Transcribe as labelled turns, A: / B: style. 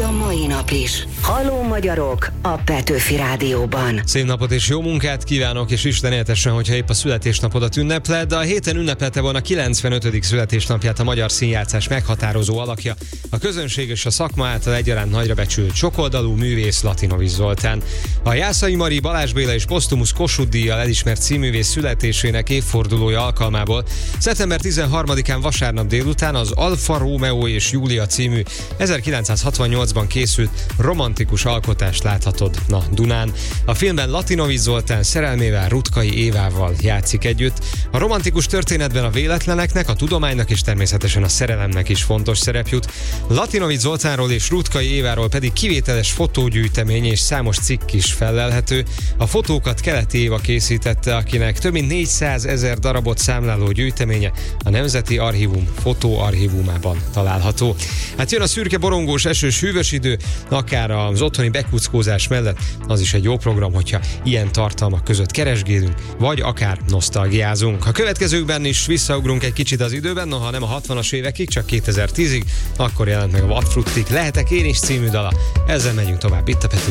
A: a mai nap is. Halló magyarok a Petőfi Rádióban.
B: Szép napot és jó munkát kívánok, és Isten éltessen, hogyha épp a születésnapodat ünnepled, de a héten ünnepelte volna 95. születésnapját a magyar színjátszás meghatározó alakja, a közönség és a szakma által egyaránt nagyra becsült sokoldalú művész Latinovics Zoltán. A Jászai Mari, Balázs Béla és posztumusz Kossuth-díjjal elismert színművész születésének évfordulója alkalmából szeptember 13-án vasárnap délután az Alfa Romeo és Júlia című 1968-ban készült romantikus alkotást láthatod na Dunán. A filmben Latinovics Zoltán szerelmével, Ruttkai Évával játszik együtt. A romantikus történetben a véletleneknek, a tudománynak és természetesen a szerelemnek is fontos szerep jut. Latinovics Zoltánról és Ruttkai Éváról pedig kivételes fotógyűjtemény és számos cikk is fellelhető. A fotókat Keleti Éva készítette, akinek több mint 400 000 darabot számláló gyűjteménye a Nemzeti Archívum fotóarchívumában található. Hát jön a szürke, borongós, esős, hűvös idő, akár az otthoni bekuckózás mellett az is egy jó program, hogyha ilyen tartalmak között keresgélünk, vagy akár nosztalgiázunk. A következőkben is visszaugrunk egy kicsit az időben, noha nem a 60-as évekig, csak 2010-ig, akkor jelent meg a Vadfruttik Lehetek én is című dala. Ezzel megyünk tovább itt a Petőfi